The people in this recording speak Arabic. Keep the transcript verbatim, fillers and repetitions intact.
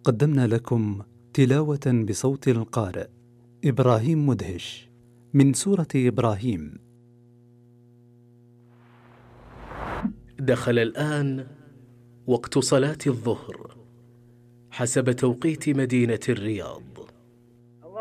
قدمنا لكم تلاوة بصوت القارئ إبراهيم مدهش من سورة إبراهيم. دخل الآن وقت صلاة الظهر حسب توقيت مدينة الرياض.